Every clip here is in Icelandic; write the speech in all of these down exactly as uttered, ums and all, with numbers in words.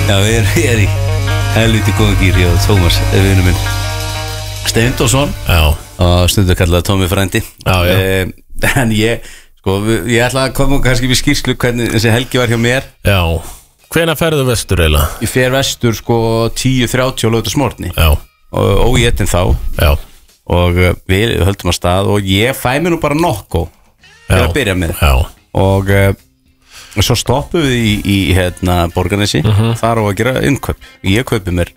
Já, við erum, ég er í helviti góða gýr hjá Tómas, vinur minn Steindórsson. Já. Og stundu kallaði Tómi frændi. Já, já. Um, en ég, sko, ég ætla að koma kannski við skýrslu hvernig þessi helgi var hjá mér. Já. Hvenær ferðu vestur eiginlega? Ég fer vestur sko tíu þrjátíu á laugardagsmorgni. Já. Og óétinn þá. Já. Og við höldum að stað og ég fæ mér nú bara nokko til að byrja með. Já. Og og svo stoppum við í, í hérna, Borgarnesi, uh-huh. þar á að gera innkaup. Ég kaupi mér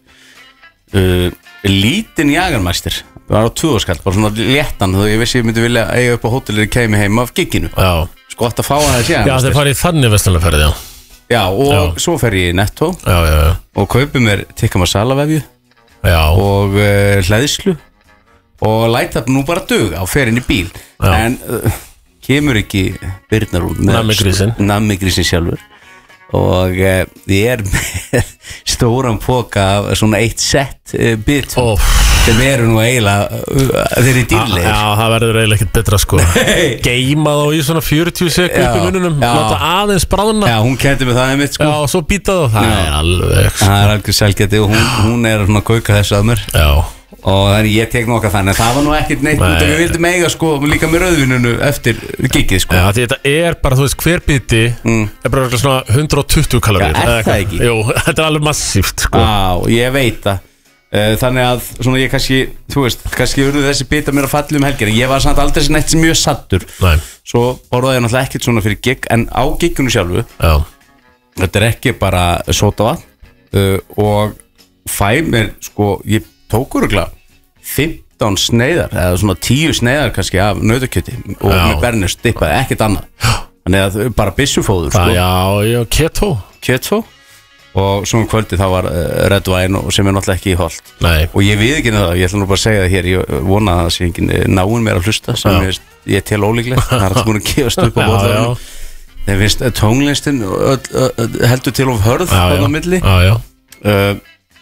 uh, lítinn Jagermeister, það var á tvöðskall, bara svona léttan, þá ég vissi ég myndi vilja eiga upp á hótelið kemi heim af gigginu. Já. Sko gott að fá að það sé. Já, þeir farið í þannig vestlunarferð, já. Já, og já. Svo fer ég í Netto já, já, já. og kaupi mér tikka masala vefju já. og uh, hleðslu og læta nú bara dug á ferinn í bíl. Já. En uh, kemur ekki Birnarún Nammigrísin Nammigrísin sjálfur og uh, ég er með stóran póka af svona eitt sett uh, bit oh. sem eru nú eiginlega uh, þeir eru dýrlegir. Já, það verður eiginlega ekkert betra sko. Geima þá í svona fjörutíu sekund upp í mununum, láta aðeins bráðna. Já, hún kendi mig það einmitt sko. Já, og svo býta það, það er alveg sko. Það er alveg selgeti og hún, hún er svona að kauka þessu að mér. Já. Og þannig ég tek nokkað þannig að það var nú ekkert neitt út og við vildum eiga sko líka með rauðvinunu eftir giggið sko. Já, þetta er bara, þú veist, hver biti mm. er bara svona hundrað og tuttugu kaloríur. Já, er það ekki? Jú, þetta er alveg massíft sko. Já, ég veit það. Þannig að svona ég kannski, þú veist, kannski urðu þessi bita mér að falli um helgina. Ég var samt aldrei sem neitt sem mjög sattur. Nei. Svo borðaði ég náttúrulega ekkert svona fyrir gigg, en á gigginu sjálfu, já. Þetta er ekki bara sótavatn uh, og fæ mér sko, ég tók örugglega fimmtán sneiðar eða svona tíu sneiðar kannski af nautakjöti og já. Með bernir stippaði ekkert annað þannig að bara byssufóður sko. Já, já, keto Keto og svo um kvöldi þá var uh, Red Wine og sem er náttúrulega ekki í hold. Nei. Og ég við ekki það, ég ætla nú bara að segja það hér, ég vona að það sé engin náinn mér að hlusta sem ég, ég tel ólíklegt, það er alltaf búin að gefast upp á bóðarinn. Þegar finnst tónlistin heldur til of hörð á það milli. Já, já. Uh,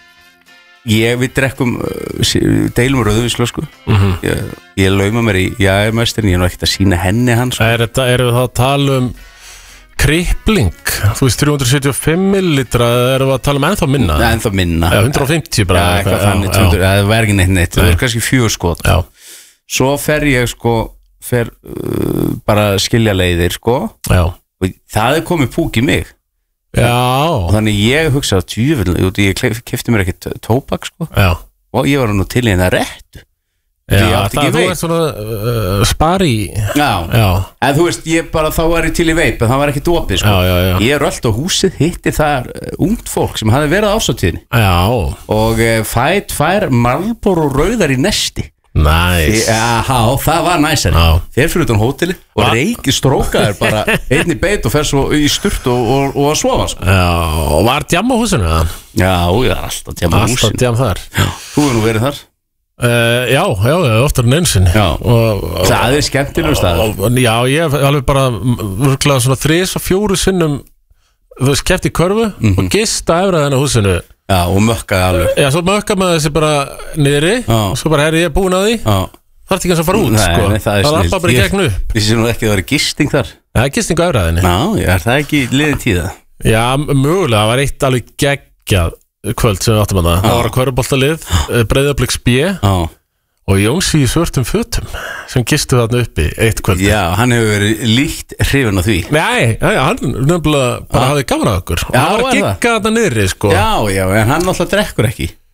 Ég, við drekkum, deilum rauðvínslu sko. Mm-hmm. Ég, ég lauma mér í Jagermeisterin, ég er nú ekkert að sína henni hans. Er þetta, erum við þá að tala um kripling, þú veist þrjú hundruð sjötíu og fimm millilitra, erum við að tala um ennþá minna? Ja, ennþá minna. Já, hundrað og fimmtíu bara. Já, eitthvað þannig, það verður ekki neitt neitt, það er kannski fjögur skot. Já. Svo fer ég sko, fer uh, bara skilja leiðir sko. Já. Og það er komið púk í mig. Já. Og þannig ég hugsaði að tjúfell, ég kefti mér ekkert tóbak sko. Já. Og ég var nú til í hennar réttu. Já, það þú ert svona uh, spari. Já. Já. En þú veist, ég bara þá var ég til í veip, en það var ekkert opið sko. Já, já, já. Ég er öll á húsið, hitti þar uh, ungt fólk sem hafði verið á ásatíðinni. Já. Og uh, fæ tvær Marlboro rauðar í nesti. Næs. Já, það var næsari. Þeir fyrir utan hóteli og reiki strókaður bara einn í beit og fer svo í sturt og, og, og að sofa sko. Já, og var djam á húsinu það? Já, ég er alltaf djam á húsinu. Alltaf djam þar. Já. Þú hefur nú verið þar? Uh, já, já, oftar en einsinni. Já, og, það er skemmtilegur staður. Já, ég hef alveg bara virkulega svona þrís og fjóru sinnum þú veist, keppt í körfu mm-hmm. og gista efra þennan húsinu. Já, og mökkaði alveg. Já, svo mökkaði maður þessi bara niðri og svo bara, herri, ég er búin að því. Já. Það er ekki eins að fara út, nei, sko. Nei, það er það lappa bara í gegn upp. Ég sé nú ekki að það var gisting þar. Já, gisting á efraðinni. Já, er það ekki liðin tíða? Já, mögulega, það var eitt alveg geggjað kvöld sem við áttum að það. Það var að körfuboltalið, Breiðabliks B. Já. Og Jónsi í svörtum fötum sem gistu þarna uppi eitt kvöld. Já, hann hefur verið líkt hrifin á því. Nei, hann nefnilega bara hafði gaman að okkur. Já, hann var að gigga þarna niðri, sko. Já, já, en hann alltaf drekkur ekki.